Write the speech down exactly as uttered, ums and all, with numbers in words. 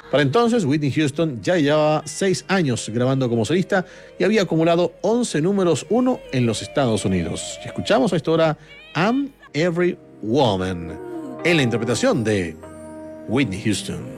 Para entonces, Whitney Houston ya llevaba seis años grabando como solista y había acumulado once números uno en los Estados Unidos. Y escuchamos a esta hora I'm Every Woman, en la interpretación de Whitney Houston.